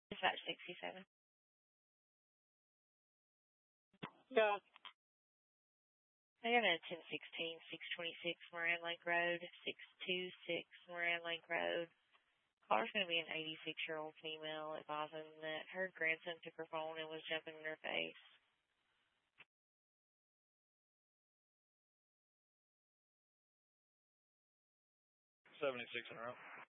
Dispatch 67. Yeah. I got a 1016, 626 Moran Lake Road, 626 Moran Lake Road. Caller's going to be an 86-year-old female advising that her grandson took her phone and was jumping in her face. 76 in a row.